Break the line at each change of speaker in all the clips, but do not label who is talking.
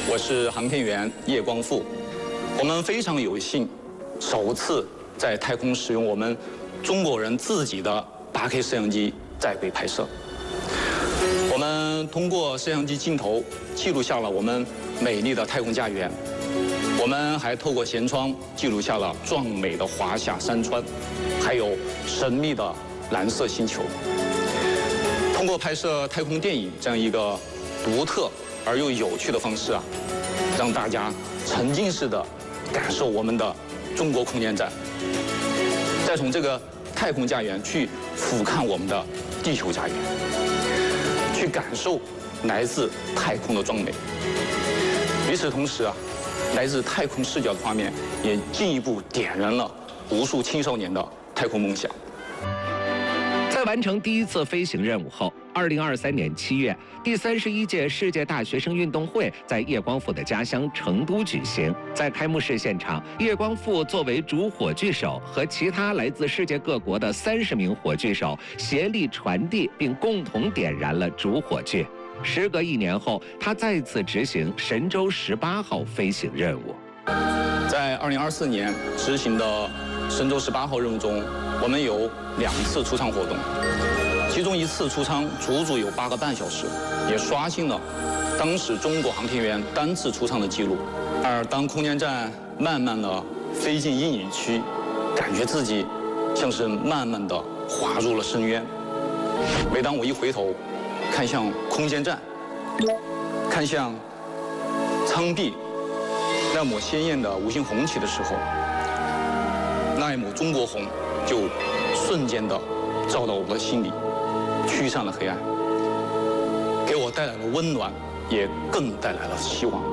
我是航天员叶光富。我们非常有幸，首次在太空使用我们中国人自己的8K 摄像机在轨拍摄。我们通过摄像机镜头记录下了我们美丽的太空家园。我们还透过舷窗记录下了壮美的华夏山川，还有神秘的蓝色星球。通过拍摄太空电影这样一个独特而又有趣的方式让大家沉浸式的感受我们的中国空间站，再从这个太空家园去俯瞰我们的地球家园，去感受来自太空的壮美。与此同时来自太空视角的画面也进一步点燃了无数青少年的太空梦想。
在完成第一次飞行任务后，2023年7月，第31届世界大学生运动会在叶光富的家乡成都举行。在开幕式现场，叶光富作为主火炬手，和其他来自世界各国的30名火炬手协力传递并共同点燃了主火炬。时隔1年后，他再次执行神舟18号飞行任务。
在2024年执行的神舟18号任务中，我们有2次出舱活动，其中1次出舱足足有8个半小时，也刷新了当时中国航天员单次出舱的记录。而当空间站慢慢的飞进阴影区，感觉自己像是慢慢的滑入了深渊。每当我一回头看向空间站，看向舱壁那抹鲜艳的五星红旗的时候，那一抹中国红就瞬间的照到我的心里，驱散了黑暗，给我带来了温暖，也更带来了希望。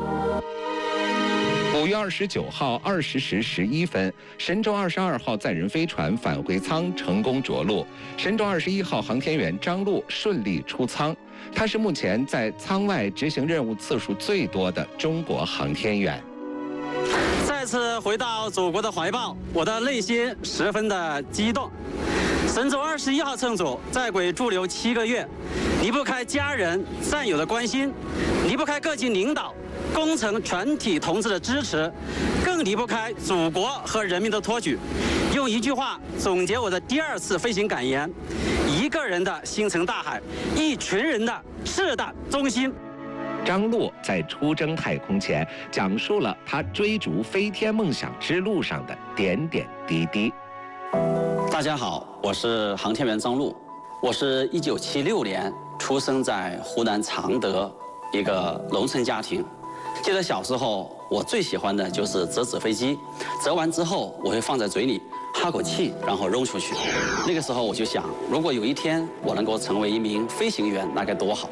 5月29号20时11分，神舟22号载人飞船返回舱成功着陆，神舟21号航天员张陆顺利出舱。他是目前在舱外执行任务次数最多的中国航天员。
再次回到祖国的怀抱，我的内心十分的激动。神舟21号乘组在轨驻留7个月，离不开家人战友的关心，离不开各级领导工程全体同志的支持，更离不开祖国和人民的托举。用一句话总结我的第2次飞行感言：一个人的星辰大海，一群人的赤胆忠心。
张陆在出征太空前，讲述了他追逐飞天梦想之路上的点点滴滴。
大家好，我是航天员张陆，我是1976年出生在湖南常德一个农村家庭。记得小时候，我最喜欢的就是折纸飞机，折完之后我会放在嘴里哈口气，然后扔出去。那个时候我就想，如果有一天我能够成为一名飞行员，那该多好。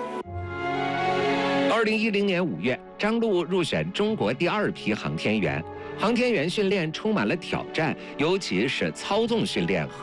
2010年5月，张陆入选中国第2批航天员。航天员训练充满了挑战，尤其是操纵训练和